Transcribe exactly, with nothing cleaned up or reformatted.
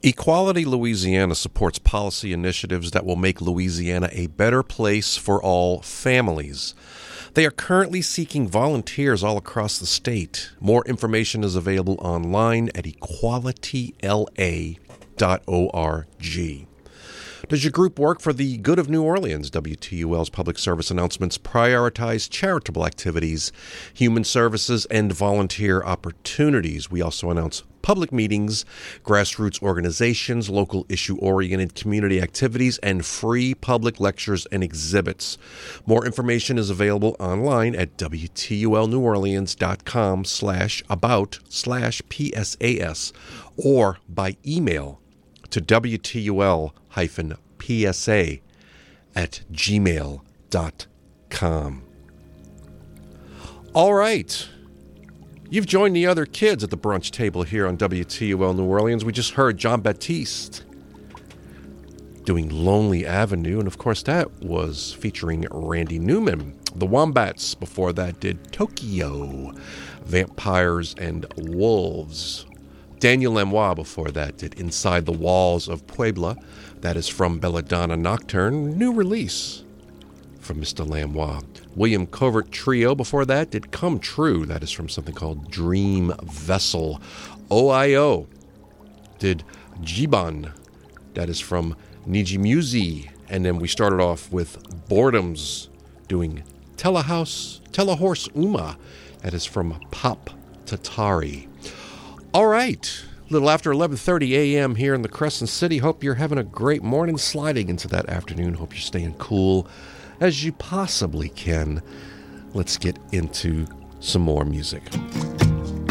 Equality Louisiana supports policy initiatives that will make Louisiana a better place for all families. They are currently seeking volunteers all across the state. More information is available online at equality l a dot org. Does your group work for the good of New Orleans? W T U L's public service announcements prioritize charitable activities, human services, and volunteer opportunities. We also announce public meetings, grassroots organizations, local issue-oriented community activities, and free public lectures and exhibits. More information is available online at W T U L New Orleans dot com slash about slash P S A S or by email to W T U L hyphen P S A at gmail dot com. All right. You've joined the other kids at the brunch table here on W T U L New Orleans. We just heard Jon Batiste doing Lonely Avenue, and of course that was featuring Randy Newman. The Wombats before that did Tokyo, Vampires and Wolves. Daniel Lanois before that did Inside the Walls of Puebla. That is from Belladonna Nocturne, new release from Mister Lanois. William Covert Trio before that did Come True. That is from something called Dream Vessel. O I O did Jiban. That is from Niji Musi. And then we started off with Boredoms doing Telehouse, Telehorse Uma. That is from Pop Tatari. All right, a little after eleven thirty a.m. here in the Crescent City. Hope you're having a great morning, sliding into that afternoon. Hope you're staying cool as you possibly can. Let's get into some more music.